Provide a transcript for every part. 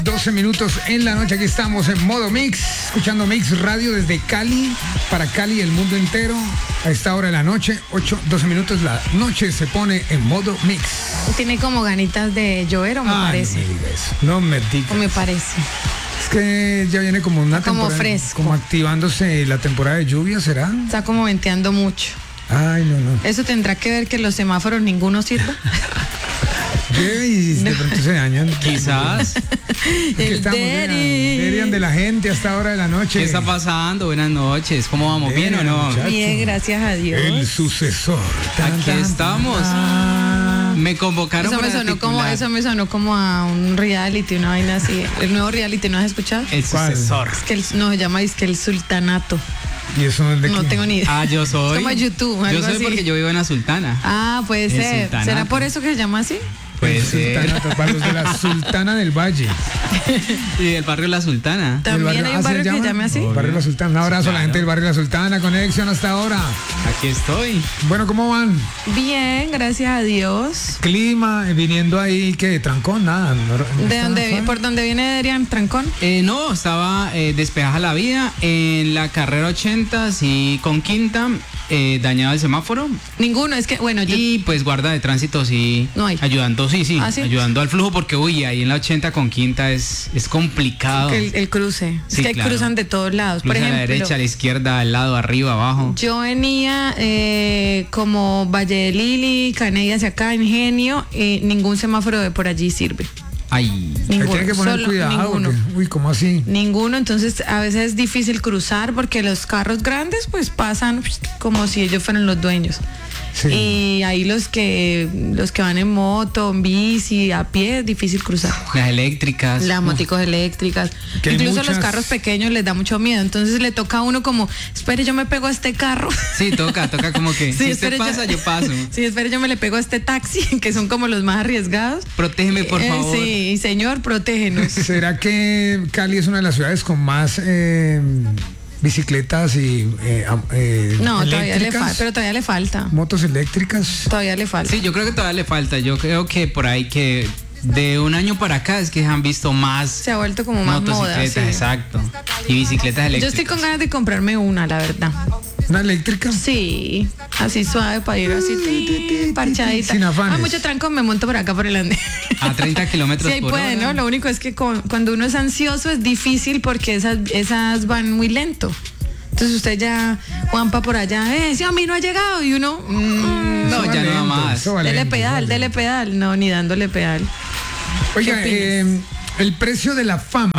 12 minutos en la noche, aquí estamos en modo mix, escuchando Mix Radio desde Cali, para Cali y el mundo entero. A esta hora de la noche, 12 minutos, la noche se pone en modo mix. Tiene como ganitas de llover, o me parece. No me digas. O me parece. Es que ya viene como una como temporada, fresco. como activándose la temporada de lluvia, ¿será? Está como venteando mucho. Ay, no. Eso tendrá que ver que los semáforos ninguno sirva. Y de pronto se dañan. Quizás. El Derian de la gente hasta ahora de la noche. ¿Qué está pasando? Buenas noches. ¿Cómo vamos? ¿Bien o no? Muchacho. Bien, gracias a Dios. El sucesor. Aquí estamos. Me convocaron Eso me sonó como a un reality, una vaina así. El nuevo reality, ¿no has escuchado? El sucesor. Es que se llama el sultanato. ¿Y eso es de No qué? tengo ni idea. Ah, yo soy. Como YouTube, algo Yo soy así. porque yo vivo en la Sultana. Ah, puede El ser. sultanato. ¿Será por eso que se llama así? Puede El ser. sultanato, para los de la Sultana del Valle. Y del barrio La Sultana. También hay un barrio que se llame así. Barrio La Sultana. Un abrazo a la gente del barrio La Sultana. Conexión hasta ahora. Aquí estoy. Bueno, ¿cómo van? Bien, gracias a Dios. Clima, viniendo ahí, ¿qué? ¿Trancón? Nada. ¿Por dónde viene Adrián Trancón? No, estaba despejada la vida en la carrera 80, sí, con Quinta, dañado el semáforo. Ninguno, es que, bueno, Y pues guarda de tránsito, sí, No hay. ayudando, sí, ¿Ah, sí? ayudando al flujo, porque ahí en la 80 con Quinta es complicado. el cruce. Sí, es que claro. cruzan de todos lados. Por Cruza ejemplo, a la derecha, a la izquierda, al lado, arriba, abajo. yo venía como Valle de Lili, Caney hacia acá, Ingenio, ningún semáforo de por allí sirve. Ay. Ahí Ninguno. tiene que poner Solo cuidado. ninguno. Porque, uy, ¿cómo así? Ninguno, entonces a veces es difícil cruzar porque los carros grandes pues pasan como si ellos fueran los dueños. Sí. Y ahí los que van en moto, en bici, a pie, es difícil cruzar. Las eléctricas. Las moticos eléctricas. Que hay Incluso muchas. los carros pequeños les da mucho miedo. Entonces le toca a uno como, espere, yo me pego a este carro. Sí, toca como que Sí, si espere, usted pasa, yo paso. Sí, espere, yo me le pego a este taxi, que son como los más arriesgados. Protégeme, por favor. Sí, señor, protégenos. ¿Será que Cali es una de las ciudades con más bicicletas y No, todavía eléctricas? pero todavía le falta. Motos eléctricas. Todavía le falta. Sí, yo creo que todavía le falta. Yo creo que por ahí que de un año para acá es que han visto más Se ha vuelto como más moda. motocicletas, Sí. exacto. Y bicicletas Yo eléctricas. estoy con ganas de comprarme una, la verdad. ¿Una eléctrica? Sí, así suave para ir así parchadita. Sin afanes. Mucho tranco, me monto por acá por el andén. A 30 kilómetros Sí, ahí por puede, hora. ¿no? Lo único es que cuando uno es ansioso es difícil porque esas van muy lento. Entonces usted ya, Juanpa por allá, si a mí no ha llegado y uno, No, ya no va más. Eso va dele lento, eso va pedal, lento. dele pedal. No, ni dándole pedal. Oiga, ¿Qué el precio de la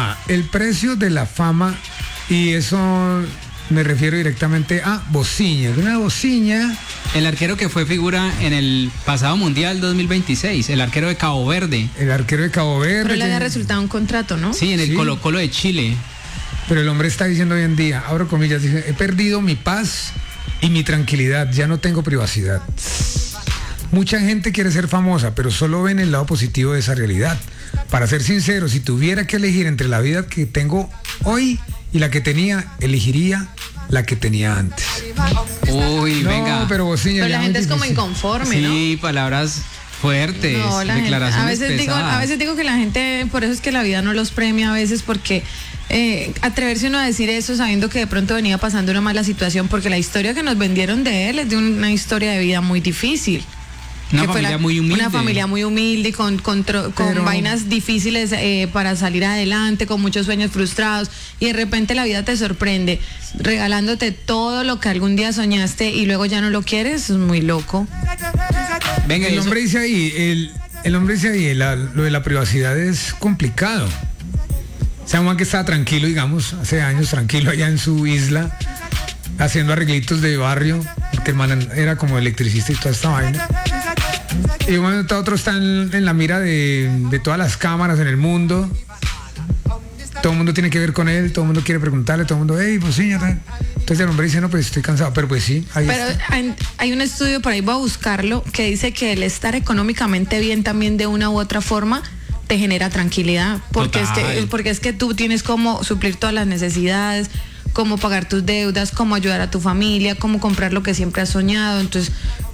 fama, y eso me refiero directamente a Bociña. Una Bociña, El arquero que fue figura en el pasado Mundial 2026, el arquero de Cabo Verde. el arquero de Cabo Verde. Pero le había que- resultado un contrato, ¿no? Sí, en el Sí. Colo-Colo de Chile. Pero el hombre está diciendo hoy en día, abro comillas, dice, he perdido mi paz y mi tranquilidad, ya no tengo privacidad. Mucha gente quiere ser famosa, pero solo ven el lado positivo de esa realidad. Para ser sincero, si tuviera que elegir entre la vida que tengo hoy y la que tenía, elegiría la que tenía antes. Uy, No, venga. pero Bociña, Pero ya la muy gente es como difícil. inconforme, ¿no? Sí, palabras fuertes, No, la gente, declaraciones pesadas. a veces digo que la gente, por eso es que la vida no los premia a veces, porque atreverse uno a decir eso sabiendo que de pronto venía pasando una mala situación, porque la historia que nos vendieron de él es de una historia de vida muy difícil. Una Que fue familia muy humilde. Una familia muy humilde, con Pero- vainas difíciles para salir adelante, con muchos sueños frustrados, y de repente la vida te sorprende regalándote todo lo que algún día soñaste y luego ya no lo quieres, es muy loco. Venga, El y eso- hombre dice ahí, el hombre dice ahí, lo de la privacidad es complicado. O sea, un man que estaba tranquilo, digamos, hace años tranquilo allá en su isla, haciendo arreglitos de barrio, porque el man era como electricista y toda esta vaina. Y de un momento a otro está en la mira de todas las cámaras en el mundo. Todo el mundo tiene que ver con él, todo el mundo quiere preguntarle, todo el mundo, hey, pues sí, ya tal. Entonces el hombre dice, no, pues estoy cansado, pero pues sí, ahí Pero está. hay un estudio, por ahí voy a buscarlo, que dice que el estar económicamente bien también de una u otra forma te genera tranquilidad, Total. porque es que tú tienes cómo suplir todas las necesidades, cómo pagar tus deudas, cómo ayudar a tu familia, cómo comprar lo que siempre has soñado. Entonces,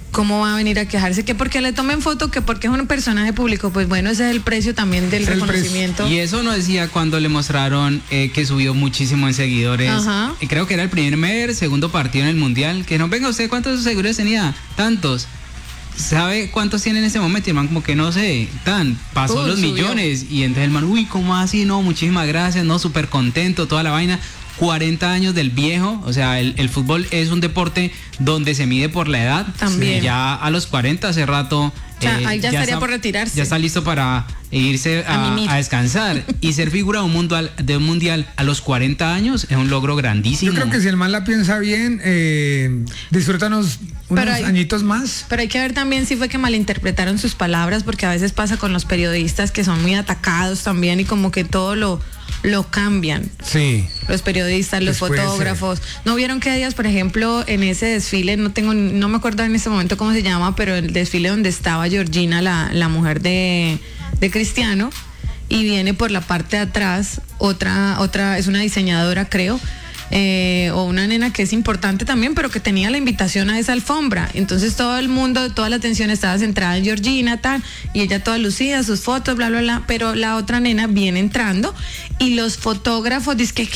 ¿cómo va a venir a quejarse? Que porque le tomen foto, que porque es un personaje público. Pues bueno, ese es el precio también del reconocimiento. Y eso no decía cuando le mostraron que subió muchísimo en seguidores. Ajá. Creo que era el primer, segundo partido en el Mundial. Que no, venga, ¿usted cuántos seguidores tenía? Tantos. ¿Sabe cuántos tiene en ese momento? Y el man como que no sé, pasó los subió. millones. Y entonces el man, uy, ¿cómo así? No, muchísimas gracias, no, súper contento, toda la vaina. 40 años del viejo, o sea, el fútbol es un deporte donde se mide por la edad. También. Sí. Ya a los 40 hace rato... O sea, ahí ya estaría por retirarse. Ya está listo para irse a descansar. Y ser figura de un mundial a los 40 años es un logro grandísimo. Yo creo que si el man la piensa bien, disfrútanos unos añitos más. Pero hay que ver también si fue que malinterpretaron sus palabras, porque a veces pasa con los periodistas que son muy atacados también y como que todo lo cambian. Sí. Los periodistas, los Pues puede fotógrafos. ¿No vieron que días, por ejemplo, en ese desfile, no me acuerdo en este momento cómo se llama, pero el desfile donde estaba Georgina, la mujer de Cristiano, y viene por la parte de atrás otra, es una diseñadora, creo, o una nena que es importante también, pero que tenía la invitación a esa alfombra. Entonces todo el mundo, toda la atención estaba centrada en Georgina, tal, y ella toda lucida, sus fotos, bla, bla, bla, pero la otra nena viene entrando y los fotógrafos dicen que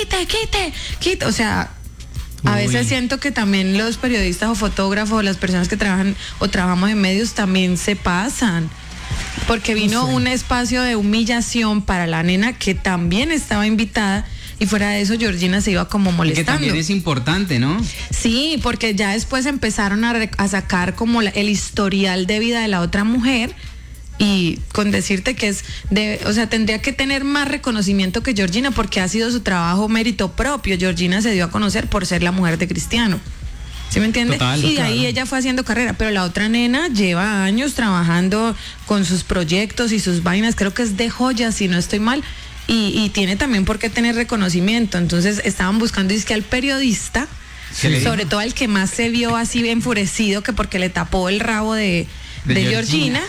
quite, o sea, a veces siento que también los periodistas o fotógrafos, las personas que trabajan o trabajamos en medios también se pasan. Porque vino un espacio de humillación para la nena que también estaba invitada. Y fuera de eso, Georgina se iba como molestando. Y que también es importante, ¿no? Sí, porque ya después empezaron a sacar como el historial de vida de la otra mujer. Y con decirte que o sea, tendría que tener más reconocimiento que Georgina, porque ha sido su trabajo mérito propio. Georgina se dio a conocer por ser la mujer de Cristiano. ¿Sí me entiende? Total, y de ahí ella fue haciendo carrera, pero la otra nena lleva años trabajando con sus proyectos y sus vainas, creo que es de joyas, si no estoy mal, y tiene también por qué tener reconocimiento. Entonces estaban buscando es que al periodista, sobre todo al que más se vio así enfurecido, que porque le tapó el rabo de Georgina,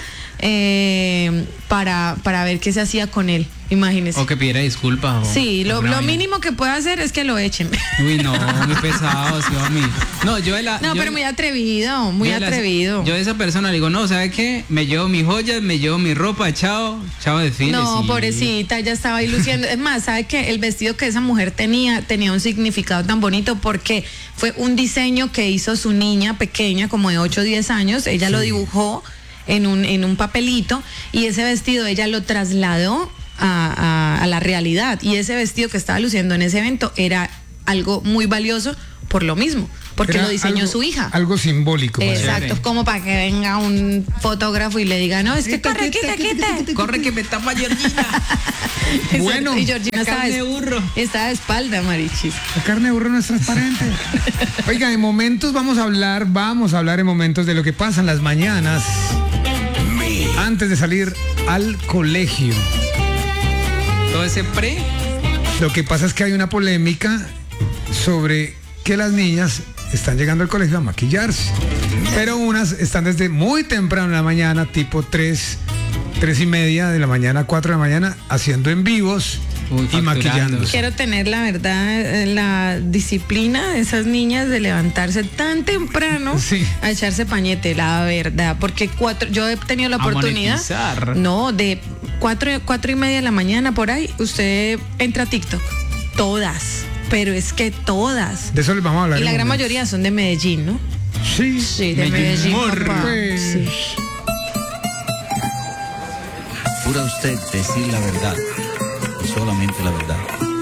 para ver qué se hacía con él. Imagínese. O que pidiera disculpas. Sí, lo mínimo que puede hacer es que lo echen. Uy, no, muy pesado, sí, a mí. No, pero muy atrevido, muy atrevido. Yo a esa persona le digo, no, ¿sabe qué? Me llevo mis joyas, me llevo mi ropa, chao desfile. No, sí. pobrecita, ella estaba ahí luciendo. Es más, ¿sabe qué? El vestido que esa mujer tenía un significado tan bonito porque fue un diseño que hizo su niña pequeña, como de 8 o 10 años. Ella lo dibujó en un papelito y ese vestido ella lo trasladó a la realidad, y ese vestido que estaba luciendo en ese evento era algo muy valioso por lo mismo, porque era lo diseñó su hija. Algo simbólico. Exacto, como para que venga un fotógrafo y le diga, no, es que corre, quita. Corre que me tapa Georgina. Bueno, y Georgina está de espalda, Marichis. La carne de burro no es transparente. Oiga, en momentos vamos a hablar en momentos de lo que pasa en las mañanas antes de salir al colegio. Todo ese Lo que pasa es que hay una polémica sobre que las niñas están llegando al colegio a maquillarse, pero unas están desde muy temprano en la mañana, tipo 3:30 de la mañana, 4 de la mañana, haciendo en vivos y maquillándose. Quiero tener, la verdad, la disciplina de esas niñas de levantarse tan temprano a echarse pañete, la verdad, porque yo he tenido la oportunidad, de 4:30 de la mañana por ahí, usted entra a TikTok, todas, pero es que todas. De eso les vamos a hablar. Y la gran mayoría son de Medellín, ¿no? Sí, de Medellín. Sí. ¿Jura usted decir la verdad y solamente la verdad?